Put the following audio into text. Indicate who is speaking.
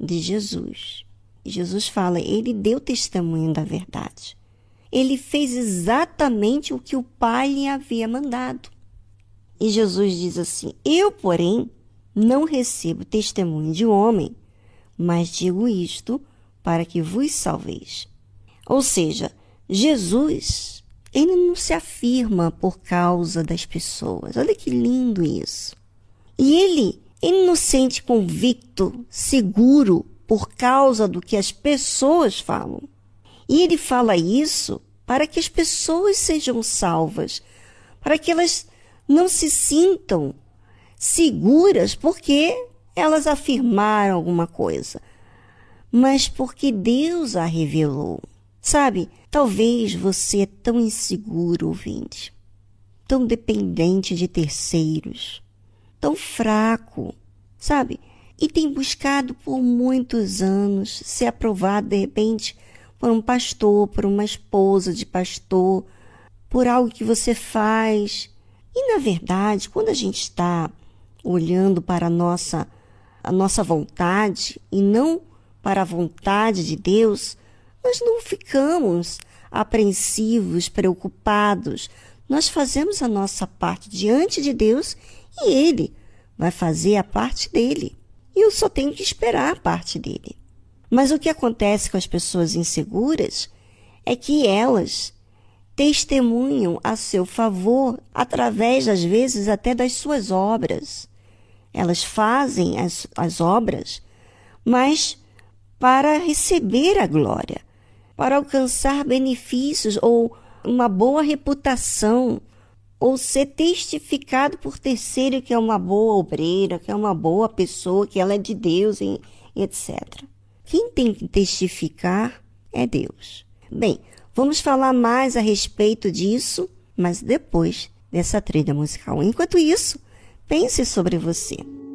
Speaker 1: de Jesus. Jesus fala, ele deu testemunho da verdade. Ele fez exatamente o que o Pai lhe havia mandado. E Jesus diz assim, eu, porém, não recebo testemunho de homem, mas digo isto para que vos salveis. Ou seja, Jesus, ele não se afirma por causa das pessoas. Olha que lindo isso. E ele não se sente convicto, seguro, por causa do que as pessoas falam. E ele fala isso para que as pessoas sejam salvas, para que elas não se sintam seguras porque elas afirmaram alguma coisa, mas porque Deus a revelou. Sabe, talvez você é tão inseguro, ouvinte, tão dependente de terceiros, tão fraco, sabe? E tem buscado por muitos anos ser aprovado, de repente, por um pastor, por uma esposa de pastor, por algo que você faz. E, na verdade, quando a gente está olhando para a nossa vontade e não para a vontade de Deus, nós não ficamos apreensivos, preocupados. Nós fazemos a nossa parte diante de Deus e Ele vai fazer a parte dele. E eu só tenho que esperar a parte dele. Mas o que acontece com as pessoas inseguras é que elas testemunham a seu favor através, às vezes, até das suas obras. Elas fazem as obras, mas para receber a glória, para alcançar benefícios ou uma boa reputação, ou ser testificado por terceiro que é uma boa obreira, que é uma boa pessoa, que ela é de Deus, etc. Quem tem que testificar é Deus. Bem, vamos falar mais a respeito disso, mas depois dessa trilha musical. Enquanto isso, pense sobre você.